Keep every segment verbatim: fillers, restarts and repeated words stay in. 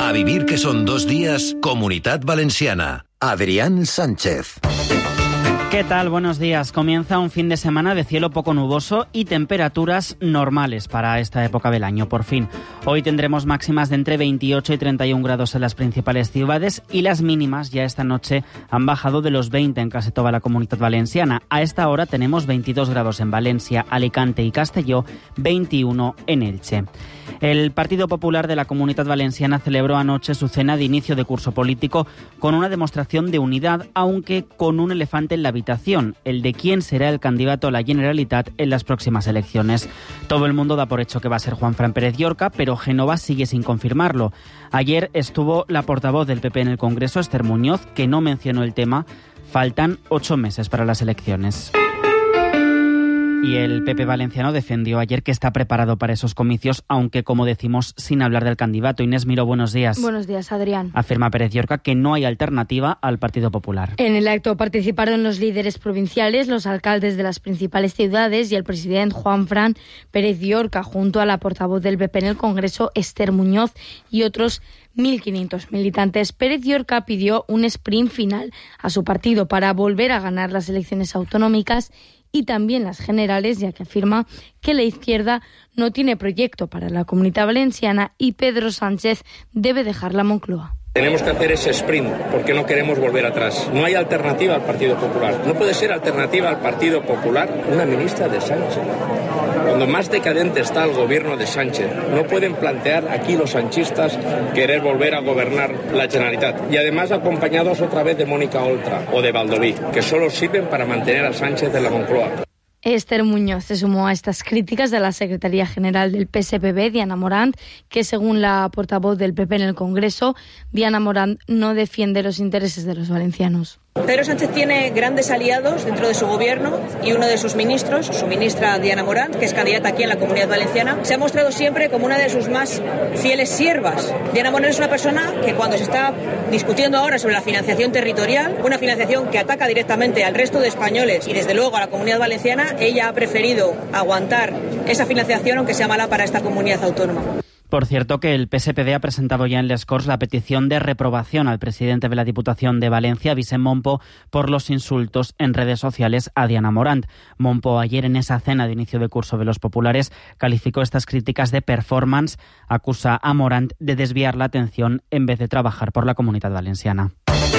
A vivir que son dos días, Comunitat Valenciana. Adrián Sánchez. ¿Qué tal? Buenos días. Comienza un fin de semana de cielo poco nuboso y temperaturas normales para esta época del año, por fin. Hoy tendremos máximas de entre veintiocho y treinta y un grados en las principales ciudades y las mínimas ya esta noche han bajado de los veinte en casi toda la Comunitat Valenciana. A esta hora tenemos veintidós grados en Valencia, Alicante y Castelló, veintiuno en Elche. El Partido Popular de la Comunitat Valenciana celebró anoche su cena de inicio de curso político con una demostración de unidad, aunque con un elefante en la habitación, el de quién será el candidato a la Generalitat en las próximas elecciones. Todo el mundo da por hecho que va a ser Juanfran Pérez Llorca, pero Génova sigue sin confirmarlo. Ayer estuvo la portavoz del P P en el Congreso, Esther Muñoz, que no mencionó el tema. Faltan ocho meses para las elecciones. Y el P P valenciano defendió ayer que está preparado para esos comicios, aunque, como decimos, sin hablar del candidato. Inés Miró, buenos días. Buenos días, Adrián. Afirma Pérez Llorca que no hay alternativa al Partido Popular. En el acto participaron los líderes provinciales, los alcaldes de las principales ciudades y el presidente Juanfran Pérez Llorca, junto a la portavoz del P P en el Congreso, Esther Muñoz, y otros mil quinientos militantes. Pérez Llorca pidió un sprint final a su partido para volver a ganar las elecciones autonómicas y también las generales, ya que afirma que la izquierda no tiene proyecto para la Comunidad Valenciana y Pedro Sánchez debe dejar la Moncloa. Tenemos que hacer ese sprint porque no queremos volver atrás. No hay alternativa al Partido Popular. No puede ser alternativa al Partido Popular una ministra de Sánchez. Cuando más decadente está el gobierno de Sánchez, no pueden plantear aquí los sanchistas querer volver a gobernar la Generalitat. Y además acompañados otra vez de Mónica Oltra o de Baldoví, que solo sirven para mantener a Sánchez en la Moncloa. Esther Muñoz se sumó a estas críticas de la secretaria general del P S P B, Diana Morant, que según la portavoz del P P en el Congreso, Diana Morant no defiende los intereses de los valencianos. Pedro Sánchez tiene grandes aliados dentro de su gobierno y uno de sus ministros, su ministra Diana Morant, que es candidata aquí en la Comunidad Valenciana, se ha mostrado siempre como una de sus más fieles siervas. Diana Morant es una persona que cuando se está discutiendo ahora sobre la financiación territorial, una financiación que ataca directamente al resto de españoles y desde luego a la Comunidad Valenciana, ella ha preferido aguantar esa financiación aunque sea mala para esta comunidad autónoma. Por cierto, que el P S P D ha presentado ya en Les Corts la petición de reprobación al presidente de la Diputación de Valencia, Vicent Monpo, por los insultos en redes sociales a Diana Morant. Monpo ayer en esa cena de inicio de curso de los populares calificó estas críticas de performance, acusa a Morant de desviar la atención en vez de trabajar por la Comunitat Valenciana.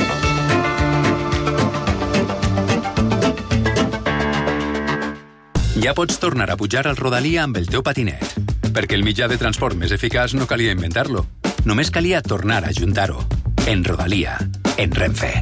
Ja pots tornar a pujar al Rodalia amb el teu patinet, perquè el mitjà de transport més eficaç no calia inventar-lo. Només calia tornar a ajuntar-ho. En Rodalia, en Renfe.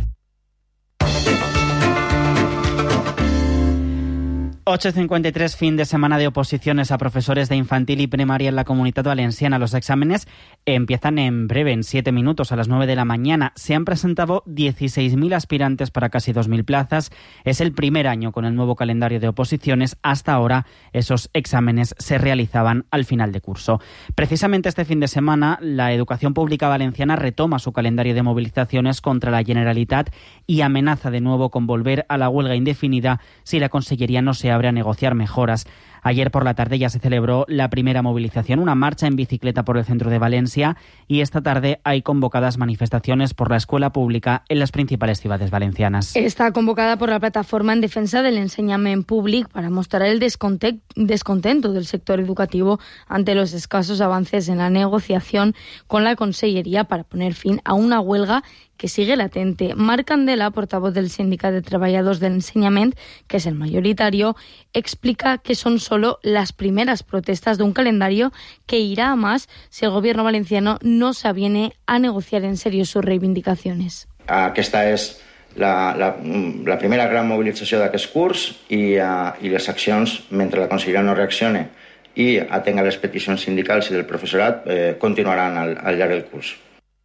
ocho cincuenta y tres, fin de semana de oposiciones a profesores de infantil y primaria en la Comunitat Valenciana. Los exámenes empiezan en breve, en siete minutos, a las nueve de la mañana. Se han presentado dieciséis mil aspirantes para casi dos mil plazas. Es el primer año con el nuevo calendario de oposiciones. Hasta ahora esos exámenes se realizaban al final de curso. Precisamente este fin de semana, la educación pública valenciana retoma su calendario de movilizaciones contra la Generalitat y amenaza de nuevo con volver a la huelga indefinida si la Consellería no se abre a negociar mejoras. Ayer por la tarde ya se celebró la primera movilización, una marcha en bicicleta por el centro de Valencia, y esta tarde hay convocadas manifestaciones por la escuela pública en las principales ciudades valencianas. Está convocada por la plataforma en defensa del enseñament públic para mostrar el descontento del sector educativo ante los escasos avances en la negociación con la Consellería para poner fin a una huelga que sigue latente. Marc Candela, portavoz del Sindicat de Treballadors del Enseñament, que es el mayoritario, explica que son solo las primeras protestas de un calendario que irá a más si el gobierno valenciano no se aviene a negociar en serio sus reivindicacions. Aquesta és la, la, la primera gran mobilització d'aquest curs i, uh, i les accions, mentre la Conselleria no reaccione i atenga les peticions sindicals i del professorat, eh, continuaran al, al llarg del curs.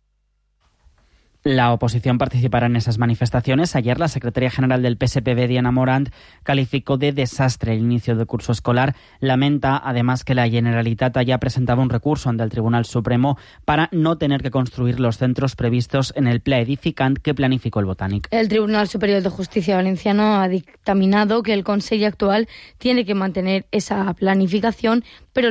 La oposición participará en esas manifestaciones. Ayer la secretaria general del P S P B, Diana Morant, calificó de desastre el inicio del curso escolar. Lamenta además que la Generalitat haya presentado un recurso ante el Tribunal Supremo para no tener que construir los centros previstos en el Pla Edificant que planificó el Botànic. El Tribunal Superior de Justicia valenciano ha dictaminado que el Consell actual tiene que mantener esa planificación, pero